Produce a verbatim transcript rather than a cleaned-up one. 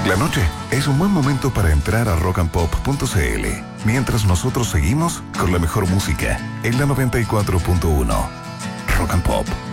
La noche es un buen momento para entrar a rock and pop punto c l, mientras nosotros seguimos con la mejor música en la noventa y cuatro punto uno. Rock and Pop.